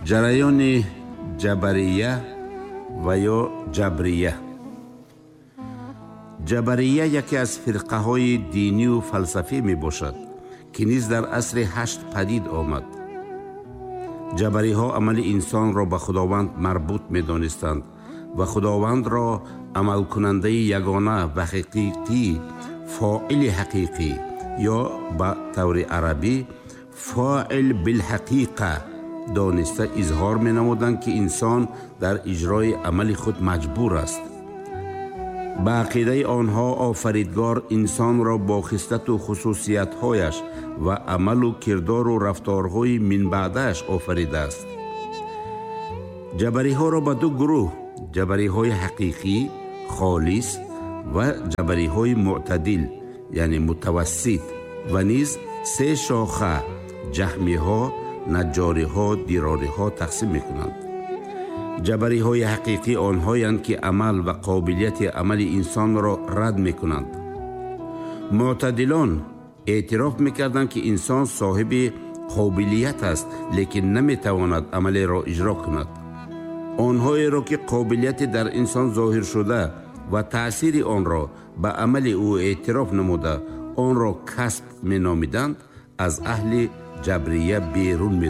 ҷараёни ҷабария ва ё ҷабрия. ҷабария яке аз фирқаҳои динию фалсафӣ мебошад, ки низ дар асри 8 падид омад. ҷабариҳо амали инсонро ба худованд марбут медонистанд ва худовандро амалкунандаи ягона ва ҳақиқӣ, фоили ҳақиқӣ ё ба таври арабӣ фоил билҳақиқа дониста изҳор менамуданд, ки инсон дар иҷрои амали худ маҷбур аст. ба ақидаи онҳо офаридгор инсонро бо хислату хусусиятҳояш ва амалу кирдору рафторҳои минбаъдааш офаридааст. ҷабариҳоро ба ду гурӯҳ, ҷабариҳои ҳақиқӣ холис ва ҷабариҳои муътадил яъне мутавассит ва низ се шоха ҷаҳмиҳо, наҷҷориҳо, дирориҳо тақсим мекунанд. ҷабариҳои ҳақиқӣ онҳоянд, ки амал ва қобилияти амали инсонро рад мекунанд. муътадилон эътироф мекарданд, ки инсон соҳиби қобилият аст, лекин наметавонад амалеро иҷро кунад. онҳоеро, ки қобилияти дар инсон зоҳир шуда ва таъсири онро ба амали ӯ эътироф намуда онро касб меномиданд, аз аҳли ҷабрия берун